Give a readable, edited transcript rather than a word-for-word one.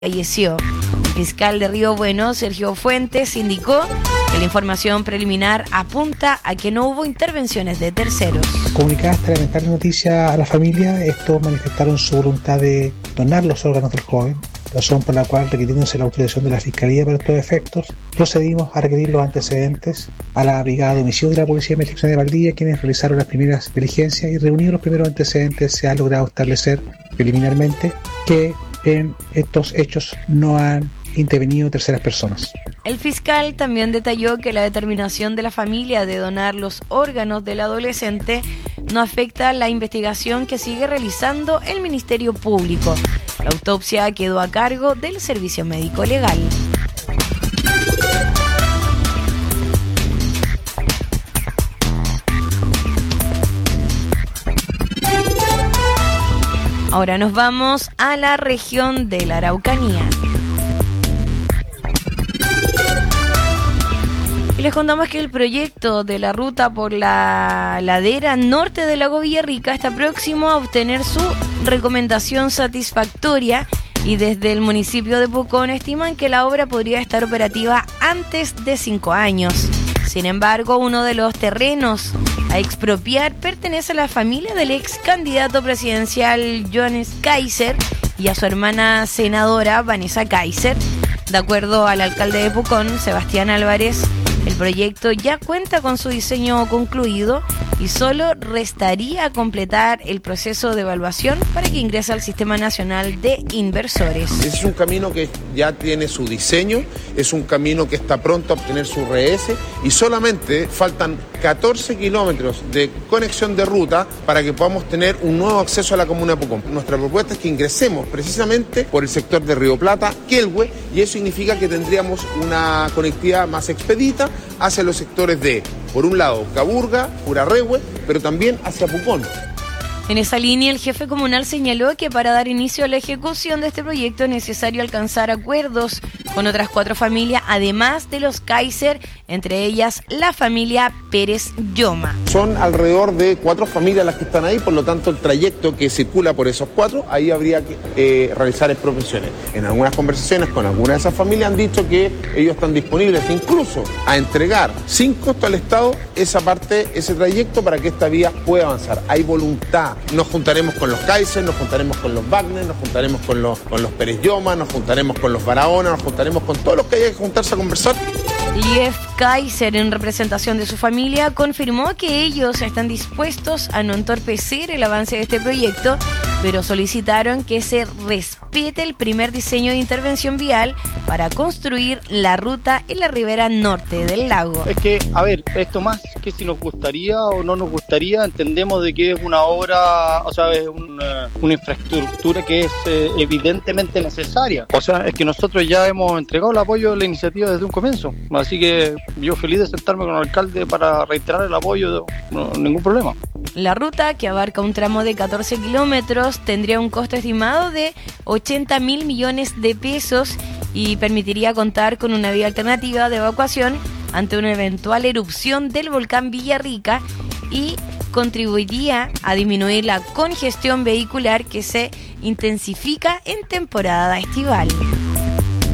falleció. El fiscal de Río Bueno, Sergio Fuentes, indicó que la información preliminar apunta a que no hubo intervenciones de terceros. Comunicada esta lamentable noticia a la familia, estos manifestaron su voluntad de donar los órganos del joven, razón por la cual, requiriéndose la autorización de la Fiscalía para estos efectos, procedimos a requerir los antecedentes a la Brigada de Homicidio de la Policía de Investigación de Valdivia, quienes realizaron las primeras diligencias, y reunidos los primeros antecedentes se ha logrado establecer preliminarmente que en estos hechos no han intervenido terceras personas. El fiscal también detalló que la determinación de la familia de donar los órganos del adolescente no afecta la investigación que sigue realizando el Ministerio Público. La autopsia quedó a cargo del Servicio Médico Legal. Ahora nos vamos a la región de la Araucanía. Y les contamos que el proyecto de la ruta por la ladera norte del lago Villarrica está próximo a obtener su recomendación satisfactoria, y desde el municipio de Pucón estiman que la obra podría estar operativa antes de 5 años. Sin embargo, uno de los terrenos a expropiar pertenece a la familia del ex candidato presidencial Jones Kaiser y a su hermana senadora Vanessa Kaiser. De acuerdo al alcalde de Pucón, Sebastián Álvarez, el proyecto ya cuenta con su diseño concluido y solo restaría completar el proceso de evaluación para que ingrese al Sistema Nacional de Inversores. Ese es un camino que ya tiene su diseño, es un camino que está pronto a obtener su RS y solamente faltan 14 kilómetros de conexión de ruta para que podamos tener un nuevo acceso a la comuna de Pucón. Nuestra propuesta es que ingresemos precisamente por el sector de Río Plata, Quelhue, y eso significa que tendríamos una conectividad más expedita hacia los sectores de, por un lado, Caburga, Purarrehue, pero también hacia Pucón. En esa línea, el jefe comunal señaló que para dar inicio a la ejecución de este proyecto es necesario alcanzar acuerdos con otras 4 familias, además de los Kaiser, entre ellas la familia Pérez Lloma. Son alrededor de 4 familias las que están ahí, por lo tanto el trayecto que circula por esos 4, ahí habría que realizar expropiaciones. En algunas conversaciones con algunas de esas familias han dicho que ellos están disponibles incluso a entregar sin costo al Estado esa parte, ese trayecto, para que esta vía pueda avanzar. Hay voluntad. Nos juntaremos con los Kaiser, nos juntaremos con los Wagner, nos juntaremos con los Pérez Lloma, nos juntaremos con los Barahona, nos juntaremos con todos los que haya que juntarse a conversar. Lief Kaiser, en representación de su familia, confirmó que ellos están dispuestos a no entorpecer el avance de este proyecto, pero solicitaron que se respete el primer diseño de intervención vial para construir la ruta en la ribera norte del lago. Es que, a ver, esto más que si nos gustaría o no nos gustaría, entendemos de que es una obra, o sea, es una infraestructura que es evidentemente necesaria. O sea, es que nosotros ya hemos entregado el apoyo a la iniciativa desde un comienzo. Así que yo feliz de sentarme con el alcalde para reiterar el apoyo, no, ningún problema. La ruta, que abarca un tramo de 14 kilómetros, tendría un costo estimado de 80.000 millones de pesos y permitiría contar con una vía alternativa de evacuación ante una eventual erupción del volcán Villarrica y contribuiría a disminuir la congestión vehicular que se intensifica en temporada estival.